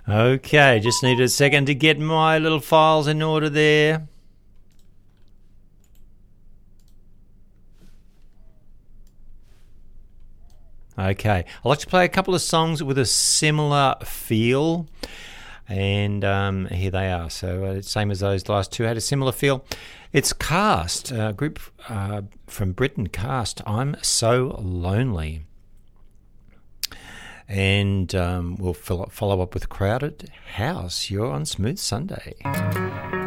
Okay, just needed a second to get my little files in order there. Okay, I like to play a couple of songs with a similar feel, and here they are. So same as those last two had a similar feel. It's Cast, a group from Britain, Cast, I'm So Lonely. And we'll follow up with Crowded House. You're on Smooth Sunday.